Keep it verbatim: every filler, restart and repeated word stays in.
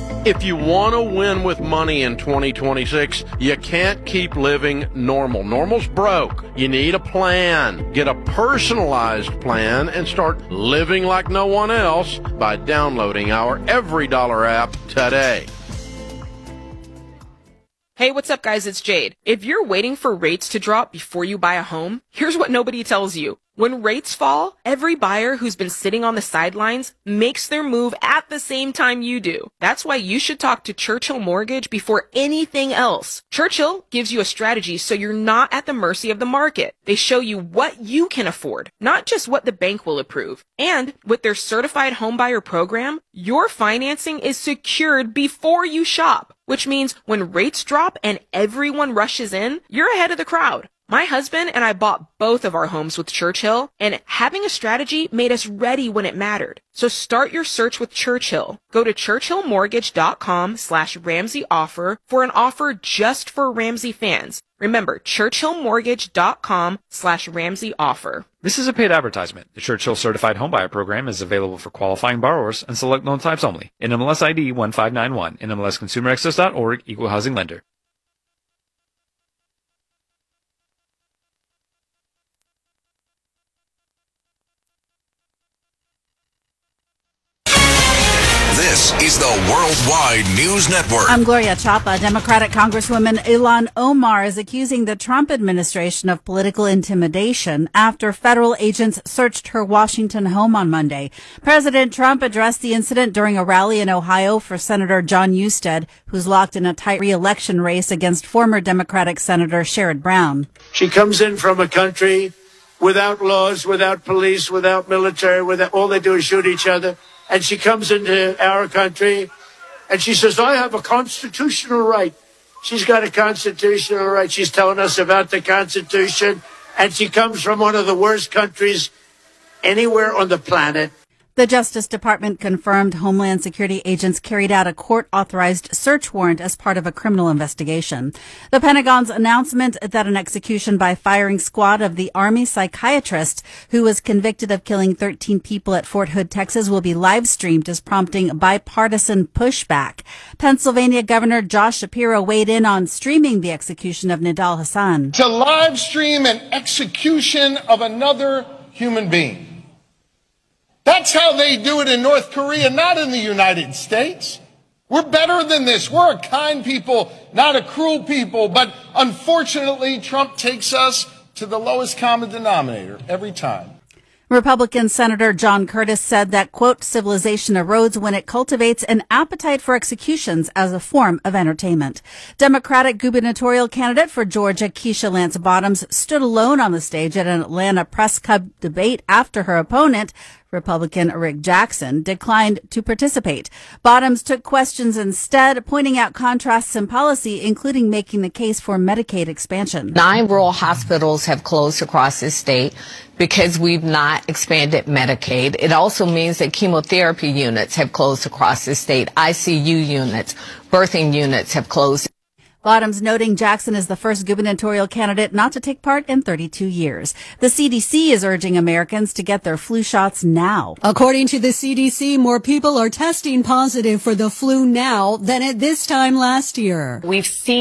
If you want to win with money in twenty twenty-six, you can't keep living normal. Normal's broke. You need a plan. Get a personalized plan and start living like no one else by downloading our Every Dollar app today. Hey, what's up, guys? It's Jade. If you're waiting for rates to drop before you buy a home, here's what nobody tells you. When rates fall, every buyer who's been sitting on the sidelines makes their move at the same time you do. That's why you should talk to Churchill Mortgage before anything else. Churchill gives you a strategy so you're not at the mercy of the market. They show you what you can afford, not just what the bank will approve. And with their certified homebuyer program, your financing is secured before you shop, which means when rates drop and everyone rushes in, you're ahead of the crowd. My husband and I bought both of our homes with Churchill, and having a strategy made us ready when it mattered. So start your search with Churchill. Go to churchillmortgage.com slash Ramsey offer for an offer just for Ramsey fans. Remember, churchillmortgage.com slash Ramsey offer. This is a paid advertisement. The Churchill Certified Homebuyer Program is available for qualifying borrowers and select loan types only. N M L S I D one five nine one, N M L S consumer access dot org, Equal Housing Lender. This is the Worldwide News Network. I'm Gloria Chapa. Democratic Congresswoman Ilhan Omar is accusing the Trump administration of political intimidation after federal agents searched her Washington home on Monday. President Trump addressed the incident during a rally in Ohio for Senator John Husted, who's locked in a tight re-election race against former Democratic Senator Sherrod Brown. She comes in from a country without laws, without police, without military, without, all they do is shoot each other. And she comes into our country and she says, I have a constitutional right. She's got a constitutional right. She's telling us about the Constitution. And she comes from one of the worst countries anywhere on the planet. The Justice Department confirmed Homeland Security agents carried out a court-authorized search warrant as part of a criminal investigation. The Pentagon's announcement that an execution by firing squad of the Army psychiatrist who was convicted of killing thirteen people at Fort Hood, Texas, will be live-streamed is prompting bipartisan pushback. Pennsylvania Governor Josh Shapiro weighed in on streaming the execution of Nidal Hasan. To live stream an execution of another human being. That's how they do it in North Korea, not in the United States. We're better than this. We're a kind people, not a cruel people. But unfortunately, Trump takes us to the lowest common denominator every time. Republican Senator John Curtis said that, quote, civilization erodes when it cultivates an appetite for executions as a form of entertainment. Democratic gubernatorial candidate for Georgia, Keisha Lance Bottoms, stood alone on the stage at an Atlanta press club debate after her opponent, Republican Rick Jackson, declined to participate. Bottoms took questions instead, pointing out contrasts in policy, including making the case for Medicaid expansion. Nine rural hospitals have closed across the state because we've not expanded Medicaid. It also means that chemotherapy units have closed across the state. I C U units, birthing units have closed. Bottoms noting Jackson is the first gubernatorial candidate not to take part in thirty-two years. The C D C is urging Americans to get their flu shots now. According to the C D C, more people are testing positive for the flu now than at this time last year. We've seen